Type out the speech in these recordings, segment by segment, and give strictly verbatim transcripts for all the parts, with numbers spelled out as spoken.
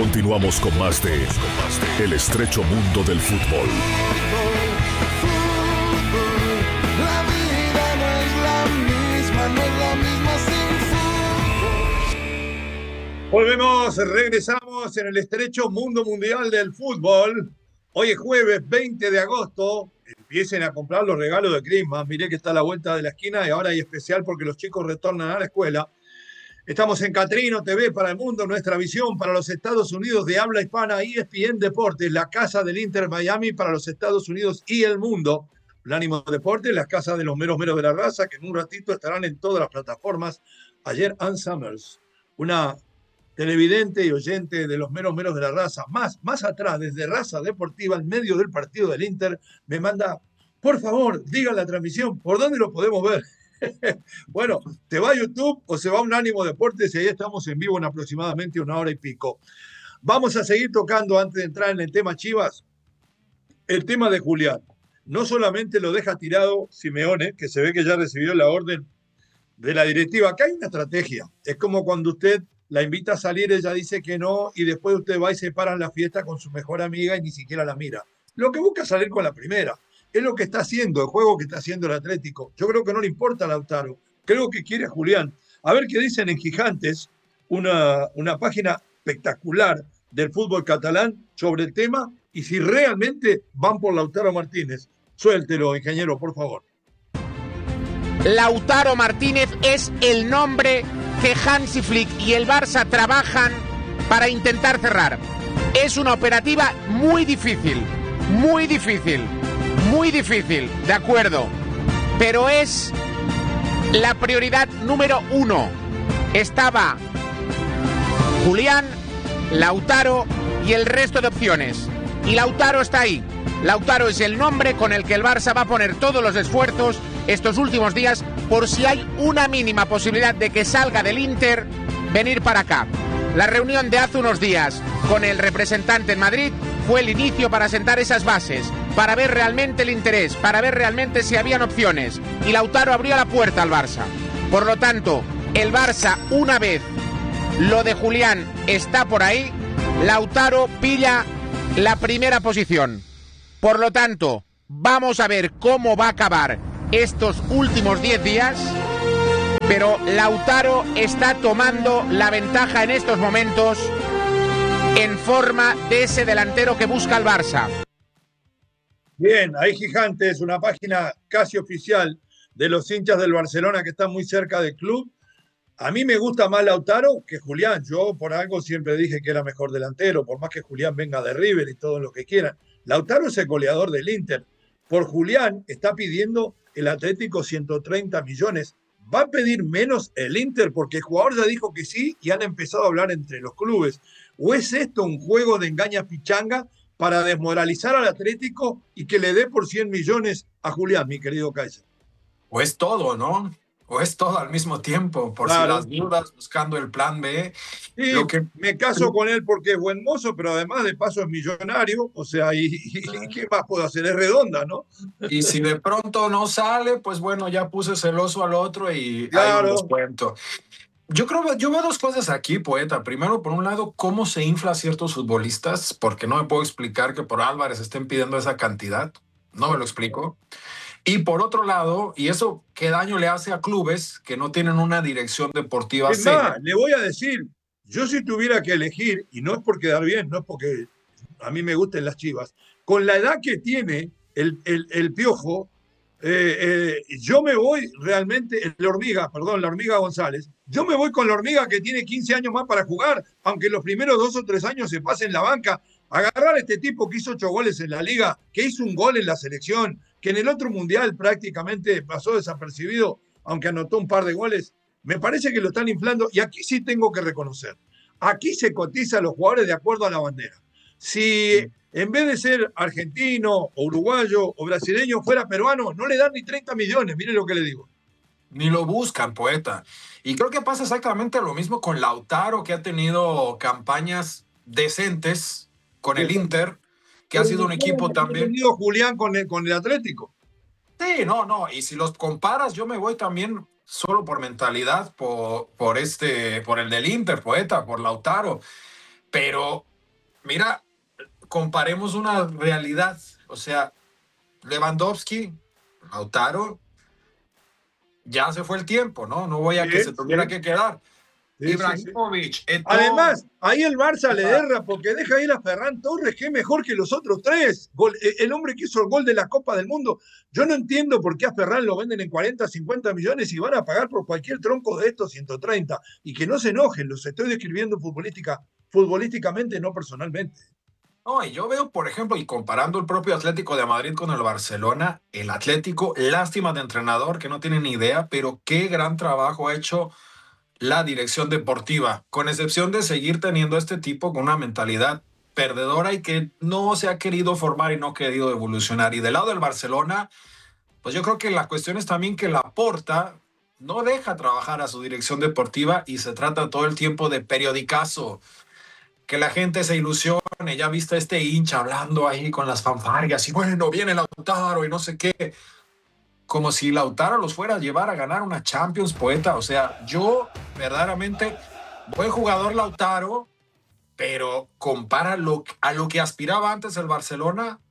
Continuamos con más de El estrecho mundo del fútbol. La vida no es la misma, no es la misma sin fútbol. Volvemos, regresamos en el estrecho mundo mundial del fútbol. Hoy es jueves veinte de agosto. Empiecen a comprar los regalos de Christmas. Miré que está a la vuelta de la esquina y ahora hay especial porque los chicos retornan a la escuela. Estamos en Catrino T V para el mundo, nuestra visión para los Estados Unidos de habla hispana, E S P N Deportes, la casa del Inter Miami para los Estados Unidos y el mundo. Unánimo Deportes, la casa de los meros meros de la raza, que en un ratito estarán en todas las plataformas. Ayer Ann Summers, una televidente y oyente de los meros meros de la raza, más, más atrás, desde Raza Deportiva, en medio del partido del Inter, me manda, por favor, digan la transmisión, ¿por dónde lo podemos ver? Bueno, te va a YouTube o se va a Unánimo Deportes y ahí estamos en vivo en aproximadamente una hora y pico. Vamos a seguir tocando antes de entrar en el tema Chivas, el tema de Julián. No solamente lo deja tirado Simeone, que se ve que ya recibió la orden de la directiva. Acá hay una estrategia. Es como cuando usted la invita a salir, ella dice que no y después usted va y se para en la fiesta con su mejor amiga y ni siquiera la mira. Lo que busca es salir con la primera. Es lo que está haciendo, el juego que está haciendo el Atlético. Yo creo que no le importa a Lautaro. Creo que quiere a Julián. A ver qué dicen en Gigantes, una, una página espectacular del fútbol catalán sobre el tema y si realmente van por Lautaro Martínez. Suéltelo, ingeniero, por favor. Lautaro Martínez es el nombre que Hansi Flick y el Barça trabajan para intentar cerrar. Es una operativa muy difícil, muy difícil. Muy difícil, de acuerdo, pero es la prioridad número uno. Estaba Julián, Lautaro y el resto de opciones. Y Lautaro está ahí. Lautaro es el nombre con el que el Barça va a poner todos los esfuerzos estos últimos días por si hay una mínima posibilidad de que salga del Inter, venir para acá. La reunión de hace unos días con el representante en Madrid fue el inicio para sentar esas bases, para ver realmente el interés, para ver realmente si habían opciones. Y Lautaro abrió la puerta al Barça. Por lo tanto, el Barça, una vez lo de Julián está por ahí, Lautaro pilla la primera posición. Por lo tanto, vamos a ver cómo va a acabar estos últimos diez días, pero Lautaro está tomando la ventaja en estos momentos en forma de ese delantero que busca el Barça. Bien, ahí Gigantes, una página casi oficial de los hinchas del Barcelona que están muy cerca del club. A mí me gusta más Lautaro que Julián. Yo por algo siempre dije que era mejor delantero, por más que Julián venga de River y todo lo que quieran. Lautaro es el goleador del Inter. Por Julián está pidiendo el Atlético ciento treinta millones. ¿Va a pedir menos el Inter? Porque el jugador ya dijo que sí y han empezado a hablar entre los clubes. ¿O es esto un juego de engaña pichanga para desmoralizar al Atlético y que le dé por cien millones a Julián, mi querido Kaiser? O es todo, ¿no? O es todo al mismo tiempo, por claro. Si las dudas, buscando el plan B. Sí, lo que... me caso con él porque es buen mozo, pero además de paso es millonario, o sea, ¿y, y, y qué más puedo hacer? Es redonda, ¿no? Y si de pronto no sale, pues bueno, ya puse celoso al otro y claro. Hay un descuento. Yo creo, yo veo dos cosas aquí, Poeta. Primero, por un lado, cómo se infla ciertos futbolistas, porque no me puedo explicar que por Álvarez estén pidiendo esa cantidad. No me lo explico. Y por otro lado, y eso qué daño le hace a clubes que no tienen una dirección deportiva es seria. Más, le voy a decir, yo si tuviera que elegir, y no es por quedar bien, no es porque a mí me gusten las Chivas, con la edad que tiene el, el, el Piojo, eh, eh, yo me voy realmente, la hormiga, perdón, la hormiga González, yo me voy con la hormiga que tiene quince años más para jugar, aunque los primeros dos o tres años se pase en la banca. Agarrar a este tipo que hizo ocho goles en la liga, que hizo un gol en la selección, que en el otro mundial prácticamente pasó desapercibido, aunque anotó un par de goles, me parece que lo están inflando, y aquí sí tengo que reconocer, aquí se cotiza a los jugadores de acuerdo a la bandera. Si en vez de ser argentino, o uruguayo, o brasileño, fuera peruano, no le dan ni treinta millones, miren lo que le digo. Ni lo buscan, Poeta. Y creo que pasa exactamente lo mismo con Lautaro, que ha tenido campañas decentes con el Inter, que ha sido un equipo también. Ha tenido Julián con el, con el Atlético. Sí, no, no. Y si los comparas, yo me voy también solo por mentalidad, por, por, este, por el del Inter, Poeta, por Lautaro. Pero Mira, comparemos una realidad. O sea, Lewandowski, Lautaro, ya se fue el tiempo, ¿no? No voy a Sí, que se tuviera sí, que quedar. sí, sí, sí. Ibrahimovic, Eto'o. Además, ahí el Barça le erra porque deja ir a Ferran Torres, que es mejor que los otros tres. Gol, el hombre que hizo el gol de la Copa del Mundo. Yo no entiendo por qué a Ferran lo venden en cuarenta, cincuenta millones y van a pagar por cualquier tronco de estos ciento treinta. Y que no se enojen, los estoy describiendo futbolística, futbolísticamente, no personalmente. No, y yo veo, por ejemplo, y comparando el propio Atlético de Madrid con el Barcelona, el Atlético, lástima de entrenador que no tiene ni idea, pero qué gran trabajo ha hecho la dirección deportiva, con excepción de seguir teniendo este tipo con una mentalidad perdedora y que no se ha querido formar y no ha querido evolucionar. Y del lado del Barcelona, pues yo creo que la cuestión es también que Laporta no deja trabajar a su dirección deportiva y se trata todo el tiempo de periodicazo, que la gente se ilusione. Ya viste este hincha hablando ahí con las fanfarrias y bueno, viene Lautaro y no sé qué, como si Lautaro los fuera a llevar a ganar una Champions, poeta. O sea, yo verdaderamente, buen jugador Lautaro, pero compara lo, a lo que aspiraba antes el Barcelona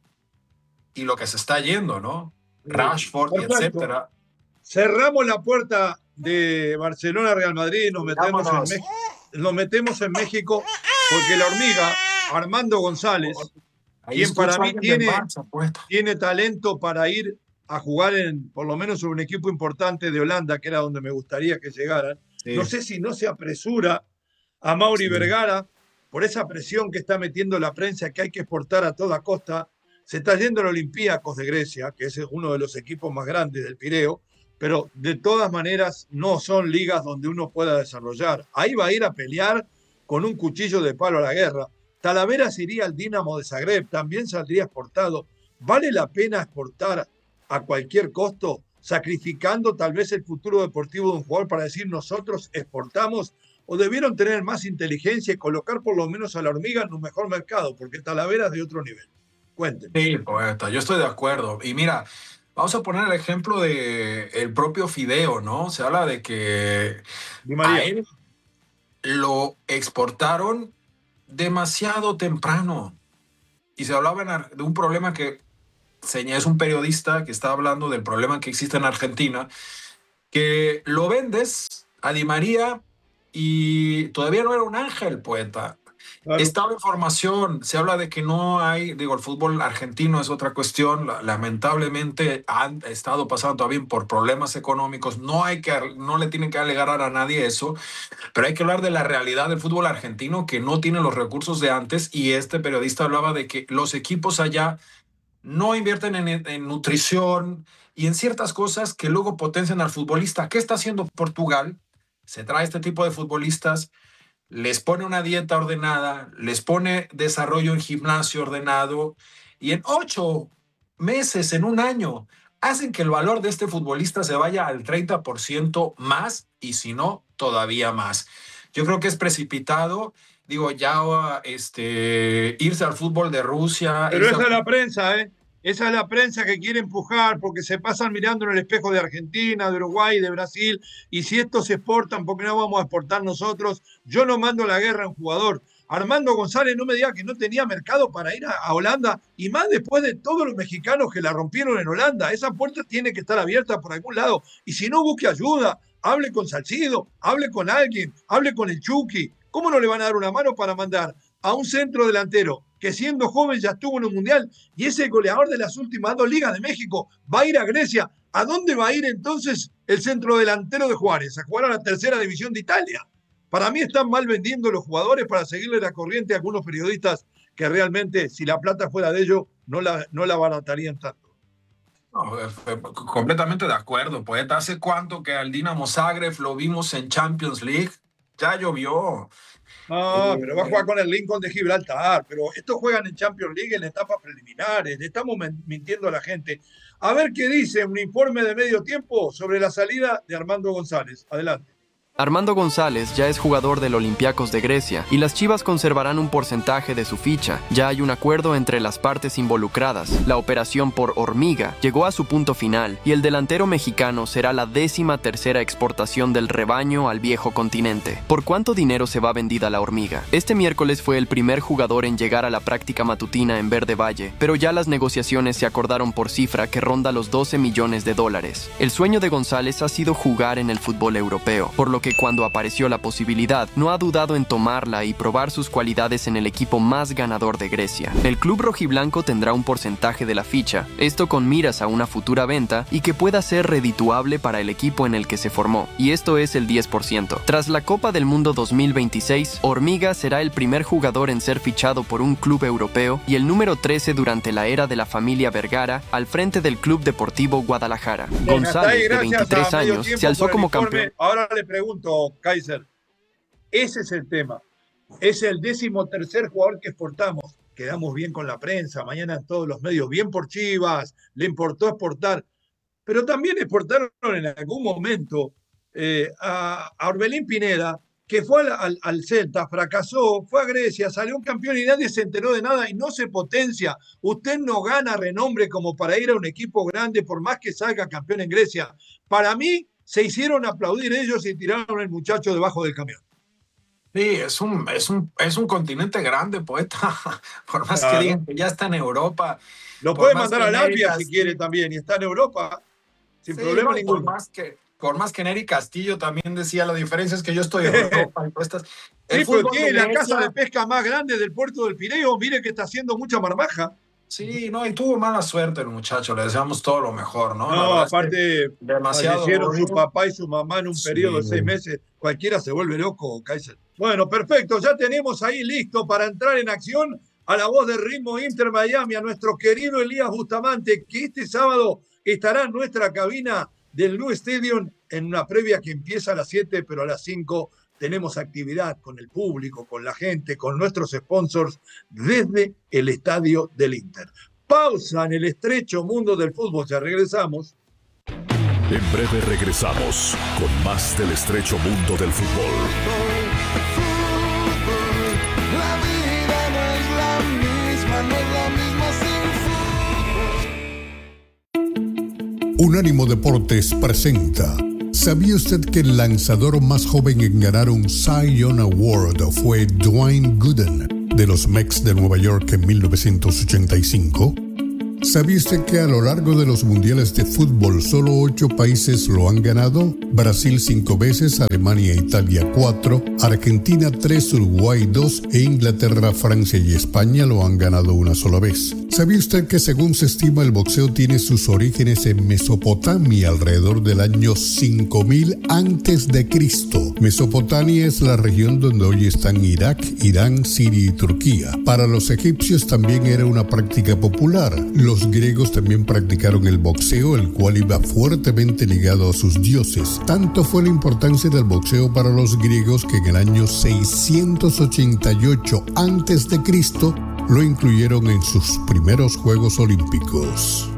y lo que se está yendo, ¿no? Rashford y Perfecto. etcétera. Cerramos la puerta de Barcelona-Real Madrid y nos metemos, en Vámonos. México, nos metemos en México porque la hormiga, Armando González, Ahí quien para escucho a mí alguien del tiene, Barça, poeta. tiene talento para ir a jugar en, por lo menos en un equipo importante de Holanda, que era donde me gustaría que llegaran. Sí. No sé si no se apresura a Mauri Sí. Vergara por esa presión que está metiendo la prensa que hay que exportar a toda costa. Se está yendo al Olympiacos de Grecia, que es uno de los equipos más grandes del Pireo, pero de todas maneras no son ligas donde uno pueda desarrollar. Ahí va a ir a pelear con un cuchillo de palo a la guerra. Talavera iría al Dinamo de Zagreb, también saldría exportado. ¿Vale la pena exportar a cualquier costo, sacrificando tal vez el futuro deportivo de un jugador para decir nosotros exportamos? ¿O debieron tener más inteligencia y colocar por lo menos a la hormiga en un mejor mercado? Porque Talavera es de otro nivel. Cuéntenme. Sí, poeta, yo estoy de acuerdo. Y mira, vamos a poner el ejemplo de el propio Fideo, ¿no? Se habla de que Di a María. él lo exportaron demasiado temprano. Y se hablaba en Ar- de un problema que es un periodista que está hablando del problema que existe en Argentina, que lo vendes a Di María y todavía no era un ángel, poeta. Claro. Estaba en formación, se habla de que no hay, digo, el fútbol argentino es otra cuestión, la- lamentablemente han estado pasando también por problemas económicos, no hay que, no le tienen que alegar a nadie eso, pero hay que hablar de la realidad del fútbol argentino que no tiene los recursos de antes y este periodista hablaba de que los equipos allá no invierten en, en nutrición y en ciertas cosas que luego potencian al futbolista. ¿Qué está haciendo Portugal? Se trae este tipo de futbolistas, les pone una dieta ordenada, les pone desarrollo en gimnasio ordenado y en ocho meses, en un año, hacen que el valor de este futbolista se vaya al treinta por ciento más y si no, todavía más. Yo creo que es precipitado, digo, ya este, irse al fútbol de Rusia. Pero irse esa al... es la prensa, ¿eh? Esa es la prensa que quiere empujar porque se pasan mirando en el espejo de Argentina, de Uruguay, de Brasil. Y si estos se exportan, ¿por qué no vamos a exportar nosotros? Yo no mando la guerra a un jugador. Armando González no me diga que no tenía mercado para ir a, a Holanda, y más después de todos los mexicanos que la rompieron en Holanda. Esa puerta tiene que estar abierta por algún lado. Y si no, busque ayuda, hable con Salcido, hable con alguien, hable con el Chucky. ¿Cómo no le van a dar una mano para mandar a un centro delantero que siendo joven ya estuvo en un mundial y es el goleador de las últimas dos ligas de México? Va a ir a Grecia. ¿A dónde va a ir entonces el centro delantero de Juárez? A jugar a la tercera división de Italia. Para mí están mal vendiendo los jugadores para seguirle la corriente a algunos periodistas que realmente, si la plata fuera de ellos, no la, no la baratarían tanto. No, completamente de acuerdo, poeta. ¿Hace cuánto que al Dinamo Zagreb lo vimos en Champions League? Ya llovió. No, pero va a jugar con el Lincoln de Gibraltar. Pero estos juegan en Champions League en etapas preliminares. Le estamos mintiendo a la gente. A ver qué dice un informe de medio tiempo sobre la salida de Armando González. Adelante. Armando González ya es jugador del Olympiacos de Grecia y las Chivas conservarán un porcentaje de su ficha. Ya hay un acuerdo entre las partes involucradas. La operación por hormiga llegó a su punto final y el delantero mexicano será la décima tercera exportación del rebaño al viejo continente. ¿Por cuánto dinero se va vendida la hormiga? Este miércoles fue el primer jugador en llegar a la práctica matutina en Verde Valle, pero ya las negociaciones se acordaron por cifra que ronda los doce millones de dólares. El sueño de González ha sido jugar en el fútbol europeo, por lo que cuando apareció la posibilidad, no ha dudado en tomarla y probar sus cualidades en el equipo más ganador de Grecia. El club rojiblanco tendrá un porcentaje de la ficha, esto con miras a una futura venta y que pueda ser redituable para el equipo en el que se formó, y esto es el diez por ciento. Tras la Copa del Mundo dos mil veintiséis, Hormiga será el primer jugador en ser fichado por un club europeo y el número trece durante la era de la familia Vergara al frente del Club Deportivo Guadalajara. Bien, González, ahí, de veintitrés años, se alzó como informe. campeón. Ahora le pregunto, Kaiser, ese es el tema. Es el décimo tercer jugador que exportamos. Quedamos bien con la prensa, mañana en todos los medios, bien por Chivas, le importó exportar. Pero también exportaron en algún momento eh, a, a Orbelín Pineda, que fue al, al, al Celta, fracasó, fue a Grecia, salió un campeón y nadie se enteró de nada y no se potencia. Usted no gana renombre como para ir a un equipo grande por más que salga campeón en Grecia. Para mí, se hicieron aplaudir ellos y tiraron el muchacho debajo del camión. Sí, es un, es un, es un continente grande, poeta. Por más claro. que digan que ya está en Europa. Lo puede mandar a Latvia si quiere también y está en Europa sin sí, problema no, ninguno. Por más que... Por más que Neri Castillo también decía, la diferencia es que yo estoy en Europa. Y estas, sí, pero tiene la Grecia, casa de pesca más grande del puerto del Pireo. Mire que está haciendo mucha marmaja. Sí, no, y tuvo mala suerte el muchacho. Le deseamos todo lo mejor, ¿no? No, aparte, demasiado fallecieron su papá y su mamá en un sí. periodo de seis meses. Cualquiera se vuelve loco, Kaiser. Bueno, perfecto. Ya tenemos ahí listo para entrar en acción a la voz de Ritmo Inter Miami, a nuestro querido Elías Bustamante, que este sábado estará en nuestra cabina del New Stadium en una previa que empieza a las siete, pero a las cinco tenemos actividad con el público, con la gente, con nuestros sponsors desde el estadio del Inter. Pausa en el estrecho mundo del fútbol, ya regresamos. En breve regresamos con más del estrecho mundo del fútbol. La vida no es la misma, no es la misma sin fútbol. Unánimo Deportes presenta. ¿Sabía usted que el lanzador más joven en ganar un Cy Young Award fue Dwayne Gooden de los Mets de Nueva York en mil novecientos ochenta y cinco? ¿Sabía usted que a lo largo de los mundiales de fútbol solo ocho países lo han ganado? Brasil cinco veces, Alemania e Italia cuatro, Argentina tres, Uruguay dos e Inglaterra, Francia y España lo han ganado una sola vez. ¿Sabía usted que según se estima el boxeo tiene sus orígenes en Mesopotamia alrededor del año cinco mil antes de Cristo? Mesopotamia es la región donde hoy están Irak, Irán, Siria y Turquía. Para los egipcios también era una práctica popular. Los griegos también practicaron el boxeo, el cual iba fuertemente ligado a sus dioses. Tanto fue la importancia del boxeo para los griegos que en el año seiscientos ochenta y ocho antes de Cristo lo incluyeron en sus primeros Juegos Olímpicos.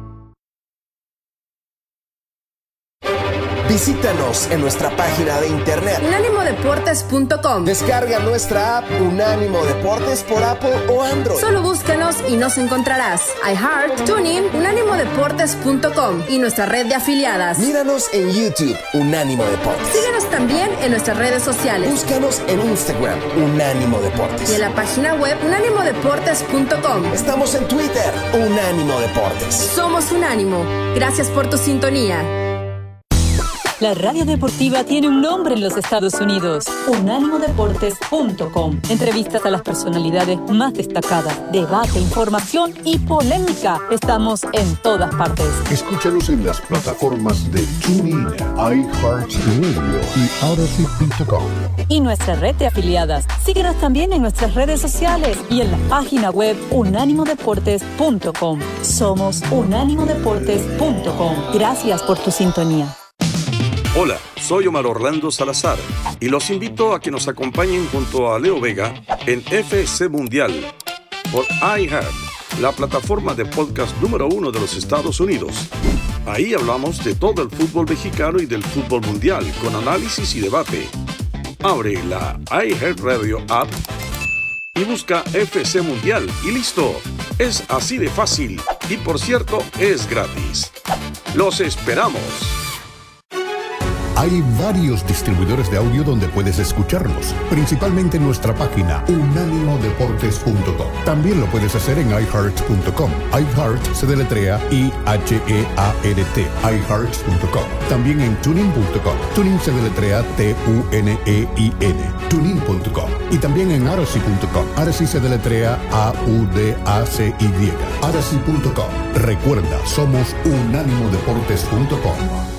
Visítanos en nuestra página de internet unánimo deportes punto com. Descarga nuestra app Unánimo Deportes por Apple o Android. Solo búscanos y nos encontrarás. iHeart, TuneIn, unánimo deportes punto com y nuestra red de afiliadas. Míranos en YouTube, Unánimo Deportes. Síguenos también en nuestras redes sociales. Búscanos en Instagram, Unánimo Deportes. Y en la página web unánimo deportes punto com. Estamos en Twitter, Unánimo Deportes. Somos Unánimo. Gracias por tu sintonía. La radio deportiva tiene un nombre en los Estados Unidos. unánimo deportes punto com. Entrevistas a las personalidades más destacadas, debate, información y polémica. Estamos en todas partes. Escúchanos en las plataformas de TuneIn, iHeartRadio y Odyssey punto com. Y nuestra red de afiliadas. Síguenos también en nuestras redes sociales y en la página web unánimo deportes punto com. Somos unánimo deportes punto com. Gracias por tu sintonía. Hola, soy Omar Orlando Salazar y los invito a que nos acompañen junto a Leo Vega en F C Mundial por iHeart, la plataforma de podcast número uno de los Estados Unidos. Ahí hablamos de todo el fútbol mexicano y del fútbol mundial, con análisis y debate. Abre la iHeartRadio app y busca F C Mundial y listo. Es así de fácil y, por cierto, es gratis. ¡Los esperamos! Hay varios distribuidores de audio donde puedes escucharnos, principalmente en nuestra página unánimo deportes punto com. También lo puedes hacer en i heart punto com. iHeart se deletrea I H E A R T, i heart punto com. También en tunin punto com. Tunin se deletrea T U N E I N, tunin punto com. Y también en aracy punto com. Aracy se deletrea A U D A C Y, aracy punto com. Recuerda, somos unánimo deportes punto com.